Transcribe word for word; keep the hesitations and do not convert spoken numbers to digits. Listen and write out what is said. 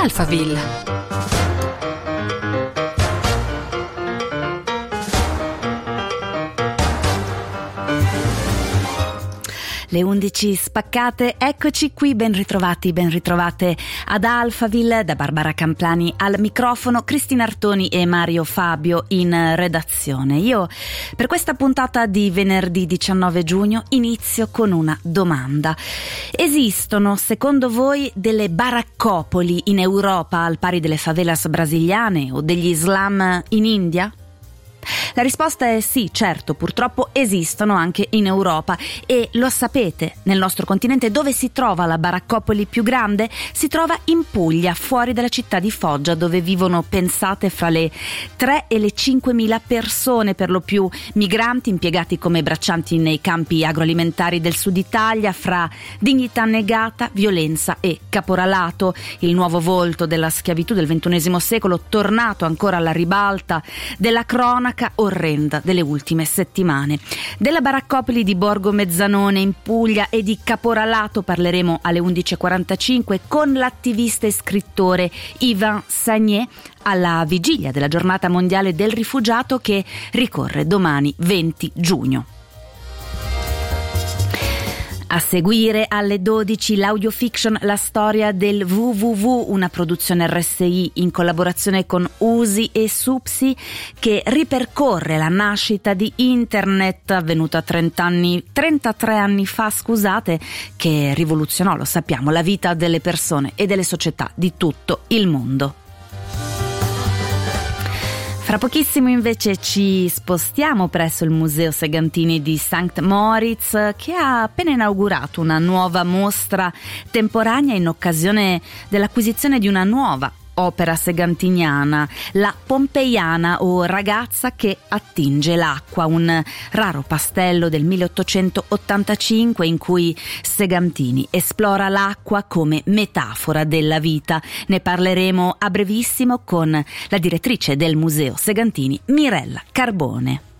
Alphaville. Le undici spaccate, eccoci qui, ben ritrovati, ben ritrovate ad Alphaville, da Barbara Camplani al microfono, Cristina Artoni e Mario Fabio in redazione. Io per questa puntata di venerdì diciannove giugno inizio con una domanda. Esistono secondo voi delle baraccopoli in Europa al pari delle favelas brasiliane o degli slum in India? La risposta è sì, certo, purtroppo esistono anche in Europa. E lo sapete, nel nostro continente dove si trova la baraccopoli più grande? Si trova in Puglia, fuori dalla città di Foggia, dove vivono, pensate, fra le tre e le cinquemila persone, per lo più migranti impiegati come braccianti nei campi agroalimentari del sud Italia, fra dignità negata, violenza e caporalato. Il nuovo volto della schiavitù del ventunesimo secolo, tornato ancora alla ribalta della cronaca orrenda delle ultime settimane. Della baraccopoli di Borgo Mezzanone in Puglia e di caporalato parleremo alle undici e quarantacinque con l'attivista e scrittore Yvan Sagné, alla vigilia della giornata mondiale del rifugiato che ricorre domani venti giugno. A seguire alle dodici l'audiofiction La storia del W W W, una produzione R S I in collaborazione con U S I e SUPSI che ripercorre la nascita di Internet avvenuta trenta anni, trentatré anni fa, scusate, che rivoluzionò, lo sappiamo, la vita delle persone e delle società di tutto il mondo. Fra pochissimo invece ci spostiamo presso il Museo Segantini di Sankt Moritz, che ha appena inaugurato una nuova mostra temporanea in occasione dell'acquisizione di una nuova opera segantiniana, la Pompeiana o Ragazza che attinge l'acqua, un raro pastello del milleottocentottantacinque in cui Segantini esplora l'acqua come metafora della vita. Ne parleremo a brevissimo con la direttrice del Museo Segantini, Mirella Carbone.